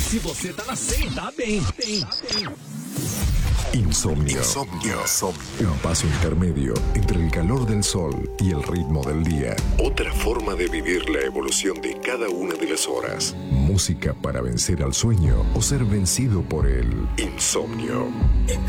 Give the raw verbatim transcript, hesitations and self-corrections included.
Se você tá na cem, tá bem, bem, tá bem. Insomnio. Insomnio. Un paso intermedio entre el calor del sol y el ritmo del día. Otra forma de vivir la evolución de cada una de las horas. Música para vencer al sueño o ser vencido por el insomnio.